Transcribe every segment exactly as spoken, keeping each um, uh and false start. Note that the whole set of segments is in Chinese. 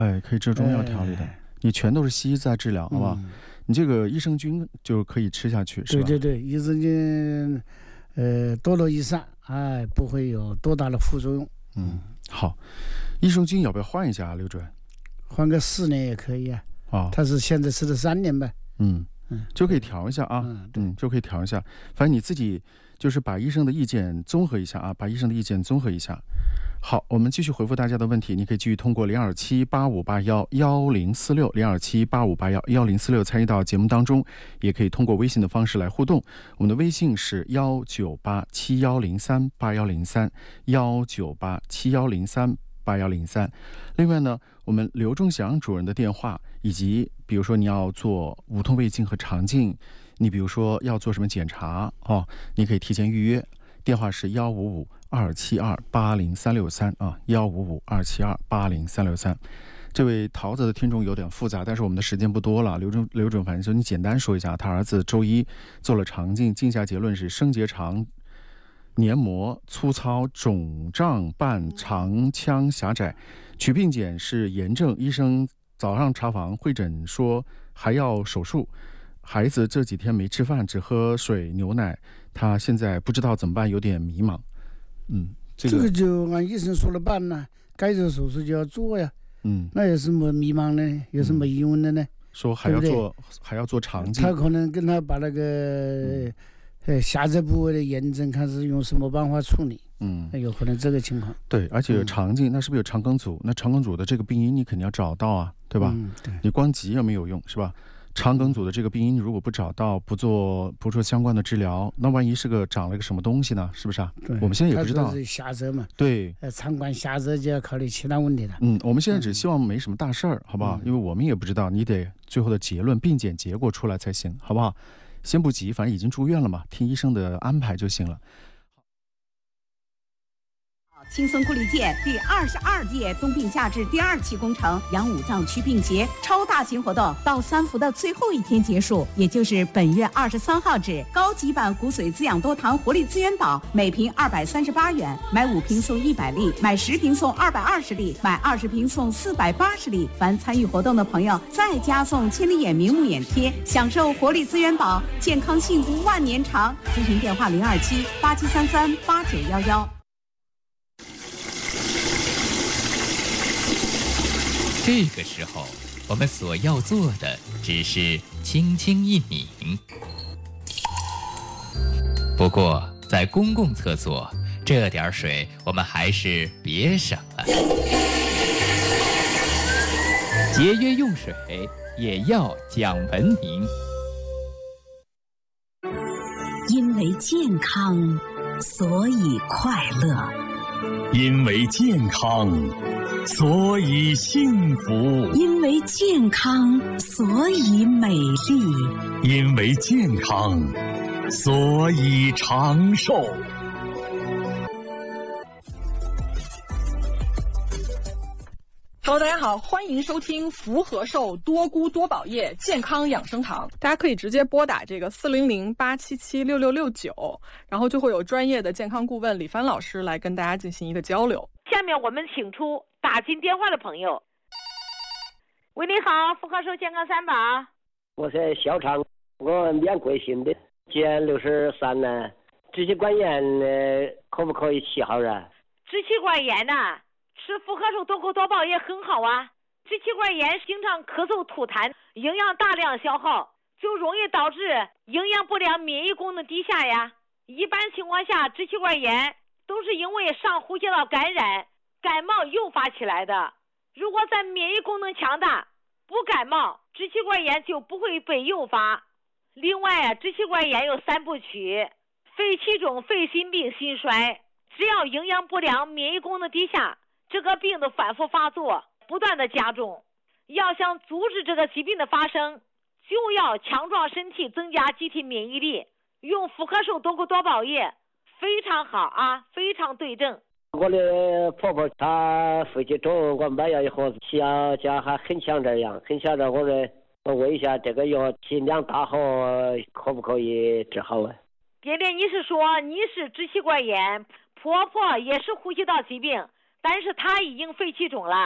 哎，可以吃中药调理的。哎、你全都是西医在治疗，好不好？嗯、你这个益生菌就可以吃下去，是吧？ 对对对，益生菌，呃，多多益善，哎，不会有多大的副作用。 嗯，好，益生菌要不要换一下啊，刘主任？ 换个四年也可以啊。 哦， 他是现在吃的三年呗。 嗯嗯，就可以调一下啊。嗯，嗯，就可以调一下。反正你自己就是把医生的意见综合一下啊，把医生的意见综合一下。好，我们继续回复大家的问题，你可以继续通过零二七八五八幺幺零四六零二七八五八幺幺零四六参与到节目当中，也可以通过微信的方式来互动。我们的微信是幺九八七幺零三八幺零三幺九八七幺零三八幺零三。另外呢，我们刘仲祥主任的电话，以及比如说你要做无痛胃镜和肠镜，你比如说要做什么检查哦，你可以提前预约，电话是幺五五二七二八零三六三啊，幺五五二七二八零三六三。这位桃子的听众有点复杂，但是我们的时间不多了。刘准刘准，反正就你简单说一下，他儿子周一做了肠镜，镜下结论是升结肠黏膜粗糙、肿胀伴肠腔狭窄，取病检是炎症，医生早上查房会诊说还要手术。孩子这几天没吃饭，只喝水牛奶，他现在不知道怎么办，有点迷茫。嗯，这个、 这个就按医生说了办了，该做手术就要做呀。 嗯， 那有什么迷茫呢？有什么疑问的呢？嗯、 说还要做，对对还要做肠镜。 他可能跟他把那个、嗯、呃狭窄部位的炎症，看是用什么办法处理。嗯，有可能这个情况。 对，而且有肠镜，嗯、那是不是有肠梗阻？那肠梗阻的这个病因你肯定要找到啊，对吧？ 嗯，对。 你光急也没有用，是吧？肠梗阻的这个病因如果不找到，不做不做相关的治疗，那万一是个长了个什么东西呢？是不是啊？ 对， 我们现在也不知道。 是狭窄嘛？ 对， 呃，肠管狭窄就要考虑其他问题了。 嗯，我们现在只希望没什么大事儿，嗯、好不好？因为我们也不知道，你得最后的结论、病检结果出来才行，好不好？先不急，反正已经住院了嘛，听医生的安排就行了。 轻松护理界第二十二届冬病夏治第二期工程羊五脏祛病节超大型活动到三伏的最后一天结束，也就是本月二十三号止。高级版骨髓滋养多糖活力资源宝每瓶二百三十八元，买五瓶送一百粒，买十瓶送二百二十粒，买二十瓶送四百八十粒。凡参与活动的朋友再加送千里眼明目眼贴，享受活力资源宝，健康幸福万年长。咨询电话零二七八七三三八九幺幺。 这个时候，我们所要做的只是轻轻一抿。不过，在公共厕所，这点水我们还是别省了。节约用水，也要讲文明。 因为健康，所以快乐； 因为健康，所以幸福； 因为健康，所以美丽； 因为健康，所以长寿。 Hello， 大家好，欢迎收听福和寿多菇多宝叶健康养生堂。 大家可以直接拨打这个四零零八七七六六六九，然后就会有专业的健康顾问李帆老师来跟大家进行一个交流。 下面我们请出打进电话的朋友。喂，你好，福和寿健康三宝。 我是小常，我免贵姓的，今年六十三呢。支气管炎呃，可不可以起好啊？ 支气管炎呐、啊。吃福和寿多菇多宝也很好啊。支气管炎经常咳嗽吐痰，营养大量消耗，就容易导致营养不良、免疫功能低下呀。一般情况下，支气管炎都是因为上呼吸道感染、感冒诱发起来的。如果咱免疫功能强大，不感冒，支气管炎就不会被诱发。另外，支气管炎有三部曲：肺气肿、肺心病、心衰。只要营养不良、免疫功能低下，这个病的反复发作，不断的加重。要想阻止这个疾病的发生，就要强壮身体，增加机体免疫力。用福和寿多菇多宝叶非常好啊，非常对症。 我的婆婆她肺气肿，我买药以后血压加还很强这样，很强这我说我问一下这个药剂量大后可不可以治好啊？ 爹爹，你是说你是支气管炎，婆婆也是呼吸道疾病，但是她已经肺气肿了，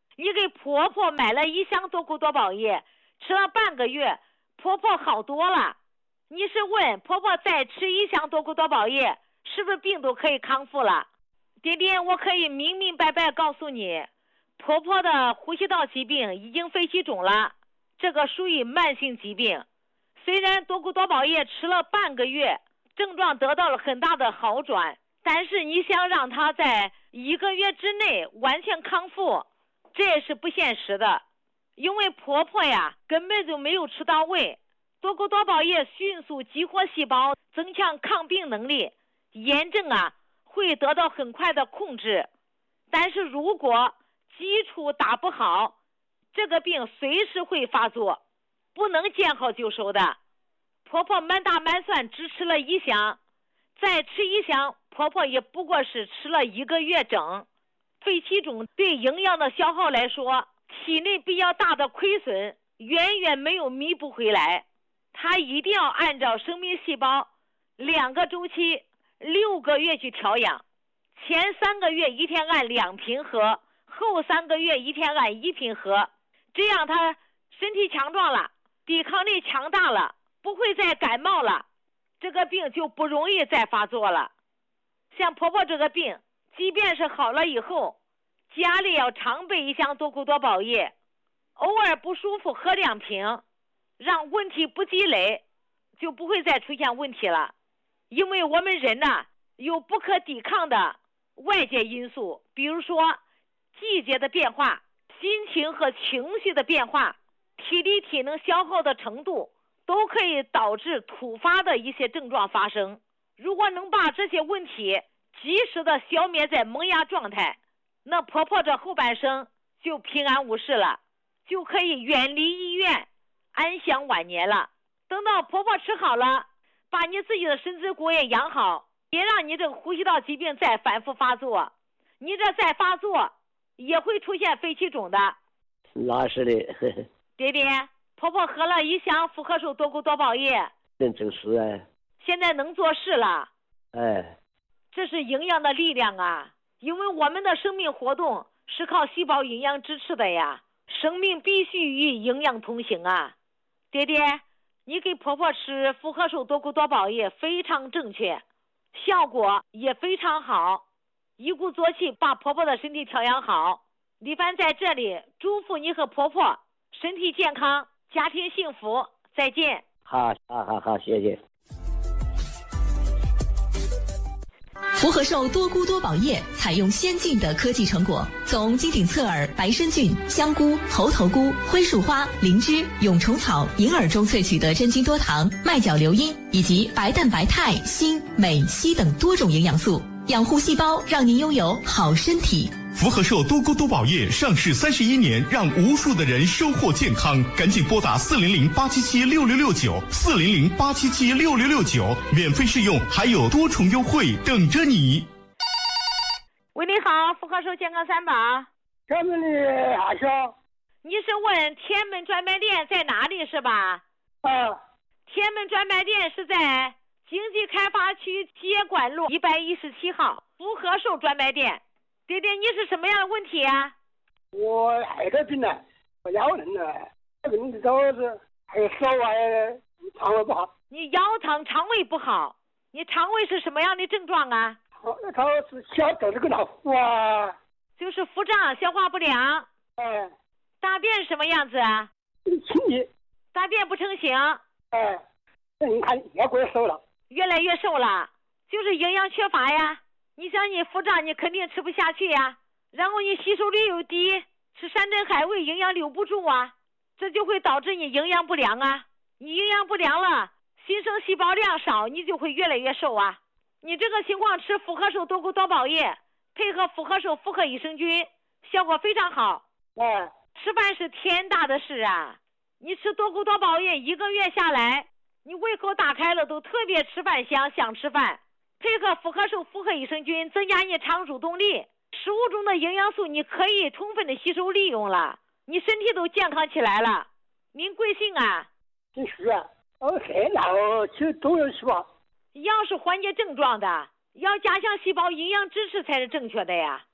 你给婆婆买了一箱多谷多宝叶，吃了半个月，婆婆好多了。你是问婆婆再吃一箱多谷多宝叶，是不是病都可以康复了？爹爹，我可以明明白白告诉你，婆婆的呼吸道疾病已经肺气肿了，这个属于慢性疾病。虽然多谷多宝叶吃了半个月，症状得到了很大的好转，但是你想让她在一个月之内完全康复，这也是不现实的。因为婆婆呀根本就没有吃到位，多谷多宝叶迅速激活细胞，增强抗病能力，炎症啊会得到很快的控制。但是如果基础打不好，这个病随时会发作，不能见好就收的。婆婆满打满算只吃了一箱，再吃一箱，婆婆也不过是吃了一个月整。肺气肿对营养的消耗来说，体内比较大的亏损远远没有弥补回来，她一定要按照生命细胞两个周期六个月去调养，前三个月一天按两瓶喝，后三个月一天按一瓶喝，这样她身体强壮了，抵抗力强大了，不会再感冒了，这个病就不容易再发作了。像婆婆这个病，即便是好了以后，家里要常备一箱多谷多宝叶，偶尔不舒服喝两瓶，让问题不积累，就不会再出现问题了。因为我们人呢有不可抵抗的外界因素，比如说季节的变化、心情和情绪的变化、体力体能消耗的程度，都可以导致突发的一些症状发生。如果能把这些问题及时的消灭在萌芽状态，那婆婆这后半生就平安无事了，就可以远离医院，安享晚年了。等到婆婆吃好了，把你自己的身子骨也养好，别让你这个呼吸道疾病再反复发作。你这再发作也会出现肺气肿的。 那是的。 爹爹，婆婆喝了一箱复合寿多谷多宝叶， 真正是哎。 现在能做事了。 哎， 这是营养的力量啊！因为我们的生命活动是靠细胞营养支持的呀，生命必须与营养同行啊！爹爹，你给婆婆吃复合寿多谷多宝叶非常正确，效果也非常好，一鼓作气把婆婆的身体调养好。李凡在这里祝福你和婆婆身体健康，家庭幸福，再见。 好，好，好，好，谢谢。 福和寿多菇多宝叶采用先进的科技成果，从金顶侧耳、白参菌、香菇、猴头菇、灰树花、灵芝、蛹虫草、银耳中萃取的真菌多糖、麦角硫因以及白蛋白肽、锌、镁、硒等多种营养素，养护细胞，让您拥有好身体。 福和寿多菇多宝叶上市三十一年，让无数的人收获健康。赶紧拨打四零零八七七六六六九，四零零八七七六六六九，免费试用，还有多重优惠等着你。 喂，你好，福和寿健康三宝。 天门的阿兄， 你是问天门专卖店在哪里是吧？ 啊。 天门专卖店是在经济开发区接管路一百一十七号福和寿专卖店。爹爹，你是什么样的问题啊？ 我还得病呢，我腰疼呢，病的都是还有手啊，肠胃不好。 你腰疼，肠胃不好，你肠胃是什么样的症状啊？ 他是小肚子跟老腹啊， 就是腹胀、消化不良。 哎。 大便什么样子啊？ 清理。 大便不成形。 哎，那你看越过越瘦了。 越来越瘦了，就是营养缺乏呀。你想你腹胀，你肯定吃不下去呀，然后你吸收率又低，吃山珍海味营养留不住啊，这就会导致你营养不良啊。你营养不良了，新生细胞量少，你就会越来越瘦啊。你这个情况吃复合寿多菇多宝叶，配合复合寿复合益生菌，效果非常好。 哎， 吃饭是天大的事啊！你吃多菇多宝叶一个月下来，你胃口打开了，都特别吃饭香，想吃饭。配合复合寿复合益生菌，增加你肠蠕动力，食物中的营养素你可以充分的吸收利用了，你身体都健康起来了。您贵姓啊？ 姓徐啊。哦，很难哦，其实都有希望。 药是缓解症状的，要加强细胞营养支持才是正确的呀。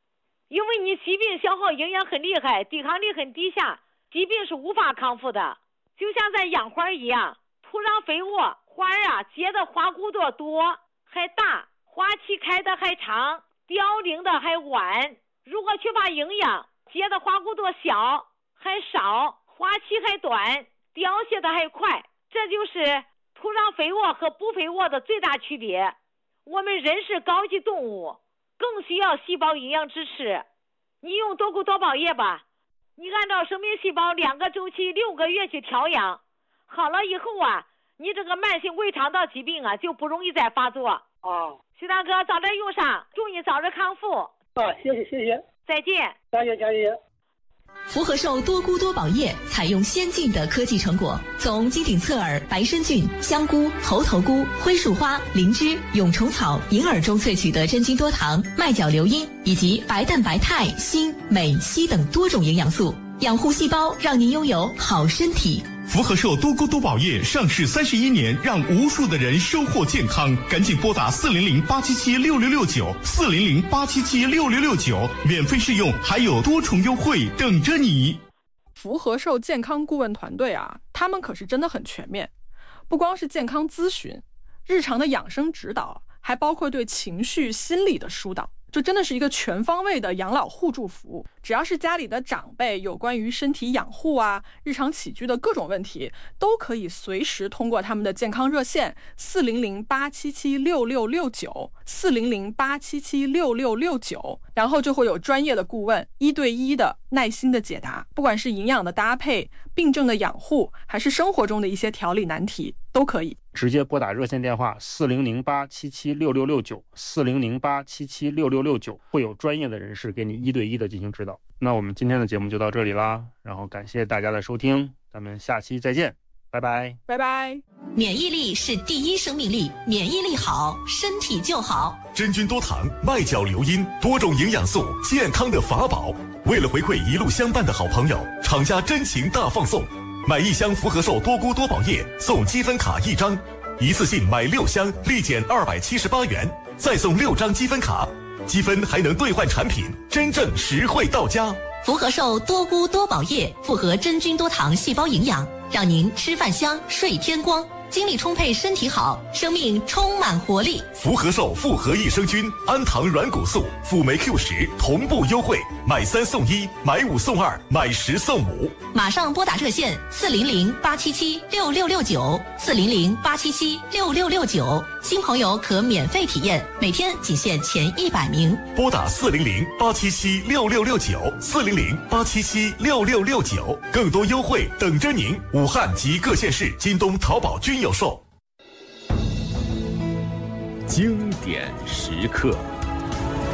因为你疾病消耗营养很厉害，抵抗力很低下，疾病是无法康复的。就像在养花一样，土壤肥沃，花啊结的花骨朵多还大，花期开的还长，凋零的还晚。如果缺乏营养，结的花骨朵小还少，花期还短，凋谢的还快。这就是土壤肥沃和不肥沃的最大区别。我们人是高级动物，更需要细胞营养支持。你用多谷多宝叶吧，你按照生命细胞两个周期六个月去调养，好了以后啊，你这个慢性胃肠道疾病啊就不容易再发作。 啊， 徐大哥早点用上，祝你早日康复。 啊，谢谢谢谢， 再见， 再见再见。 福和寿多菇多宝叶采用先进的科技成果，从金顶侧耳、白参菌、香菇、猴头菇、灰树花、灵芝、蛹虫草、银耳中萃取的真菌多糖、麦角硫因以及白蛋白肽、锌、镁、硒等多种营养素，养护细胞，让您拥有好身体。 福和寿多菇多宝叶上市三十一年，让无数的人收获健康。赶紧拨打四零零八七七六六六九四零零八七七六六六九，免费试用，还有多重优惠等着你。 福和寿健康顾问团队啊，他们可是真的很全面，不光是健康咨询，日常的养生指导，还包括对情绪、心理的疏导。这真的是一个全方位的养老互助服务。只要是家里的长辈有关于身体养护啊、日常起居的各种问题，都可以随时通过他们的健康热线四零零八七七六六六九四零零八七七六六六九，然后就会有专业的顾问一对一的耐心的解答，不管是营养的搭配、病症的养护，还是生活中的一些调理难题，都可以直接拨打热线电话四零零八七七六六六九四零零八七七六六六九，会有专业的人士给你一对一的进行指导。那我们今天的节目就到这里啦，然后感谢大家的收听，咱们下期再见，拜拜， 拜拜。 免疫力是第一生命力，免疫力好，身体就好。 真菌多糖、麦角硫因，多种营养素，健康的法宝。为了回馈一路相伴的好朋友，厂家真情大放送。买一箱福和寿多菇多宝叶送积分卡一张，一次性买六箱立减二百七十八元，再送六张积分卡，积分还能兑换产品，真正实惠到家。 福和寿多菇多宝叶复合真菌多糖细胞营养，让您吃饭香睡天光，精力充沛身体好，生命充满活力。 福和寿复合益生菌、氨糖软骨素、辅酶 Q 十同步优惠，买三送一，买五送二，买十送五。 马上拨打热线四零零八七七六六六九四零零八七七六六六九，新朋友可免费体验，每天仅限前一百名。 拨打四零零八七七六六六九四零零八七七六六六九，更多优惠等着您。武汉及各县市京东、淘宝均有售。 经典时刻。